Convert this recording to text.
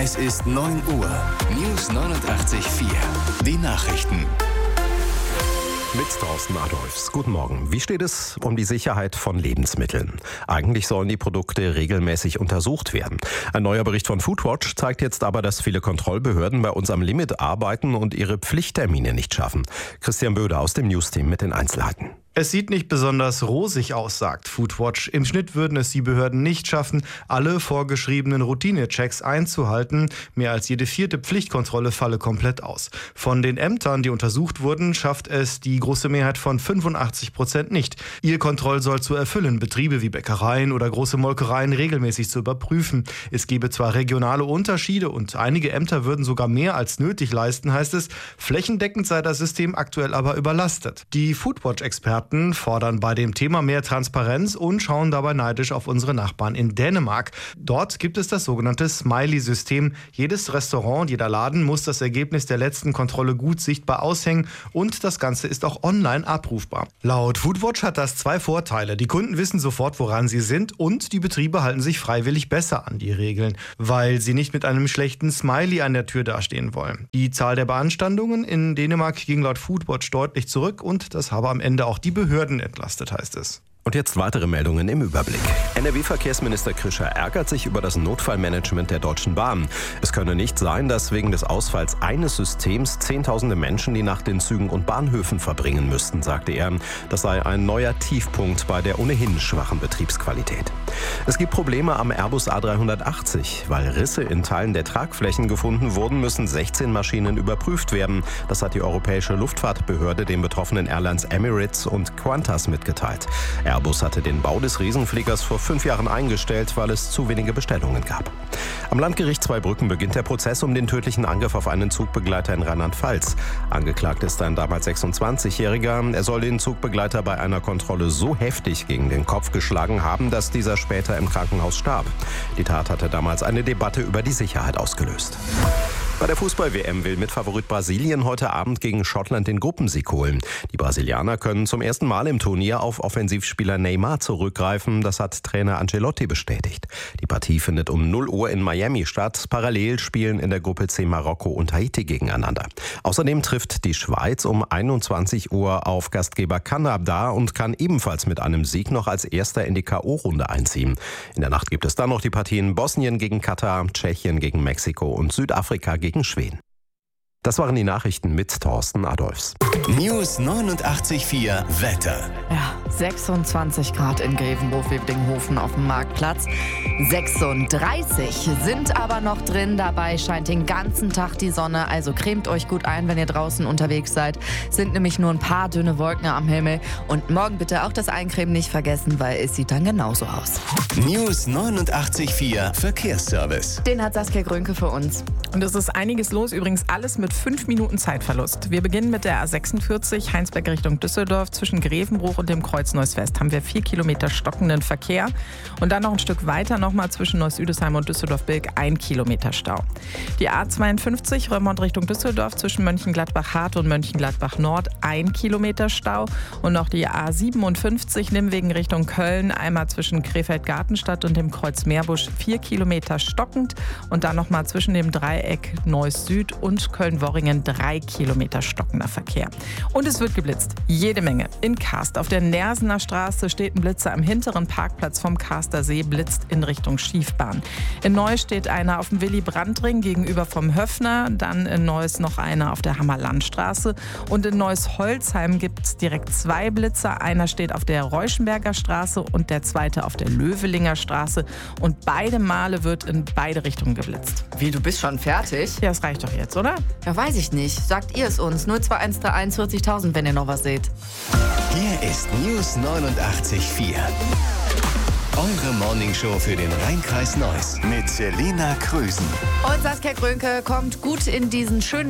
Es ist 9 Uhr. News 89.4. Die Nachrichten. Mit Thorsten Adolfs. Guten Morgen. Wie steht es um die Sicherheit von Lebensmitteln? Eigentlich sollen die Produkte regelmäßig untersucht werden. Ein neuer Bericht von Foodwatch zeigt jetzt aber, dass viele Kontrollbehörden bei uns am Limit arbeiten und ihre Pflichttermine nicht schaffen. Christian Böder aus dem Newsteam mit den Einzelheiten. Es sieht nicht besonders rosig aus, sagt Foodwatch. Im Schnitt würden es die Behörden nicht schaffen, alle vorgeschriebenen Routine-Checks einzuhalten. Mehr als jede 4. Pflichtkontrolle falle komplett aus. Von den Ämtern, die untersucht wurden, schafft es die große Mehrheit von 85% nicht. Ihr Kontrollsoll zu erfüllen, Betriebe wie Bäckereien oder große Molkereien regelmäßig zu überprüfen. Es gebe zwar regionale Unterschiede und einige Ämter würden sogar mehr als nötig leisten, heißt es. Flächendeckend sei das System aktuell aber überlastet. Die Foodwatch-Experten fordern bei dem Thema mehr Transparenz und schauen dabei neidisch auf unsere Nachbarn in Dänemark. Dort gibt es das sogenannte Smiley-System. Jedes Restaurant, jeder Laden muss das Ergebnis der letzten Kontrolle gut sichtbar aushängen und das Ganze ist auch online abrufbar. Laut Foodwatch hat das 2 Vorteile. Die Kunden wissen sofort, woran sie sind und die Betriebe halten sich freiwillig besser an die Regeln, weil sie nicht mit einem schlechten Smiley an der Tür dastehen wollen. Die Zahl der Beanstandungen in Dänemark ging laut Foodwatch deutlich zurück und das habe am Ende auch die Behörden entlastet, heißt es. Und jetzt weitere Meldungen im Überblick. NRW-Verkehrsminister Krischer ärgert sich über das Notfallmanagement der Deutschen Bahn. Es könne nicht sein, dass wegen des Ausfalls eines Systems Zehntausende Menschen die Nacht in Zügen und Bahnhöfen verbringen müssten, sagte er. Das sei ein neuer Tiefpunkt bei der ohnehin schwachen Betriebsqualität. Es gibt Probleme am Airbus A380. Weil Risse in Teilen der Tragflächen gefunden wurden, müssen 16 Maschinen überprüft werden. Das hat die Europäische Luftfahrtbehörde den betroffenen Airlines Emirates und Qantas mitgeteilt. Airbus hatte den Bau des Riesenfliegers vor 5 Jahren eingestellt, weil es zu wenige Bestellungen gab. Am Landgericht Zweibrücken beginnt der Prozess um den tödlichen Angriff auf einen Zugbegleiter in Rheinland-Pfalz. Angeklagt ist ein damals 26-Jähriger. Er soll den Zugbegleiter bei einer Kontrolle so heftig gegen den Kopf geschlagen haben, dass dieser später im Krankenhaus starb. Die Tat hatte damals eine Debatte über die Sicherheit ausgelöst. Bei der Fußball-WM will Mitfavorit Brasilien heute Abend gegen Schottland den Gruppensieg holen. Die Brasilianer können zum ersten Mal im Turnier auf Offensivspieler Neymar zurückgreifen. Das hat Trainer Ancelotti bestätigt. Die Partie findet um 0 Uhr in Miami statt. Parallel spielen in der Gruppe C Marokko und Haiti gegeneinander. Außerdem trifft die Schweiz um 21 Uhr auf Gastgeber Kanada und kann ebenfalls mit einem Sieg noch als Erster in die K.O.-Runde einziehen. In der Nacht gibt es dann noch die Partien Bosnien gegen Katar, Tschechien gegen Mexiko und Südafrika gegen Schweden. Das waren die Nachrichten mit Thorsten Adolfs. News 89.4 Wetter. Ja, 26 Grad in Grevenbroich-Webdinghofen auf dem Marktplatz. 36 sind aber noch drin. Dabei scheint den ganzen Tag die Sonne. Also cremt euch gut ein, wenn ihr draußen unterwegs seid. Sind nämlich nur ein paar dünne Wolken am Himmel. Und morgen bitte auch das Eincremen nicht vergessen, weil es sieht dann genauso aus. News 89.4 Verkehrsservice. Den hat Saskia Grönke für uns. Und es ist einiges los, übrigens alles mit 5 Minuten Zeitverlust. Wir beginnen mit der A46 Heinsberg Richtung Düsseldorf. Zwischen Grevenbroich und dem Kreuz Neuss-West haben wir 4 Kilometer stockenden Verkehr. Und dann noch ein Stück weiter nochmal zwischen Neuss-Üdesheim und Düsseldorf-Bilk 1 Kilometer Stau. Die A52 Reumont Richtung Düsseldorf zwischen Mönchengladbach-Hart und Mönchengladbach-Nord 1 Kilometer Stau. Und noch die A57 Nimwegen Richtung Köln, einmal zwischen Krefeld-Gartenstadt und dem Kreuz Meerbusch 4 Kilometer stockend. Und dann nochmal zwischen dem Dreieck Neuss-Süd und Köln-Worringen 3 Kilometer stockender Verkehr. Und es wird geblitzt. Jede Menge. In Karst auf der Nersener Straße steht ein Blitzer am hinteren Parkplatz vom Karster See, blitzt in Richtung Schiefbahn. In Neuss steht einer auf dem Willy-Brandt-Ring gegenüber vom Höfner. Dann in Neuss noch einer auf der Hammerlandstraße. Und in Neuss-Holzheim gibt es direkt 2 Blitzer. Einer steht auf der Reuschenberger Straße und der zweite auf der Löwelinger Straße. Und beide Male wird in beide Richtungen geblitzt. Wie, du bist schon fertig? Ja, das reicht doch jetzt, oder? Ja, weiß ich nicht. Sagt ihr es uns. 02131 40.000, wenn ihr noch was seht. Hier ist News 89.4. Eure Morningshow für den Rhein-Kreis Neuss mit Selina Krüsen. Und Saskia Grönke kommt gut in diesen schönen